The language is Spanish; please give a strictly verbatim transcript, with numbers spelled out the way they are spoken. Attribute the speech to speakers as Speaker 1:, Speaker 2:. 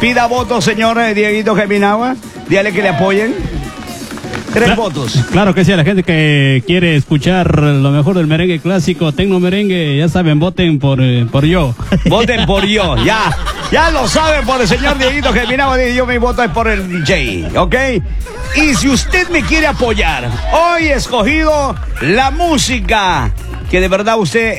Speaker 1: Pida votos, señor Dieguito Geminagua. Dígale que le apoyen. Tres Cla votos.
Speaker 2: Claro que sí, a la gente que quiere escuchar lo mejor del merengue clásico, tecno merengue, ya saben, voten por, eh, por yo.
Speaker 1: Voten por yo, ya. Ya lo saben, por el señor Dieguito Geminagua. Yo mi voto es por el D J, ¿ok? Y si usted me quiere apoyar, hoy he escogido la música que de verdad usted